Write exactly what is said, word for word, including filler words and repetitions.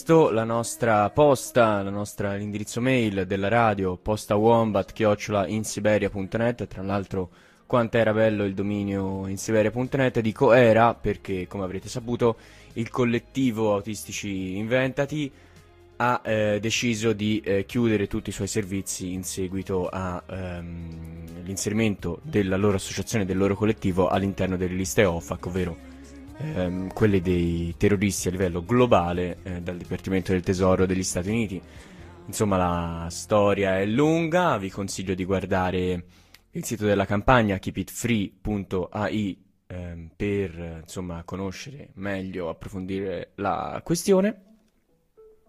La nostra posta, la nostra, l'indirizzo mail della radio, postawombat chiocciola insiberia punto net. Tra l'altro, quanto era bello il dominio insiberia punto net. Dico era perché, come avrete saputo, il collettivo Autistici Inventati ha eh, deciso di eh, chiudere tutti i suoi servizi in seguito all'inserimento della loro associazione, del loro collettivo all'interno delle liste O F A C, ovvero ehm, quelle dei terroristi a livello globale eh, dal Dipartimento del Tesoro degli Stati Uniti. Insomma, la storia è lunga, vi consiglio di guardare il sito della campagna keep it free punto a i ehm, per eh, insomma conoscere meglio, approfondire la questione.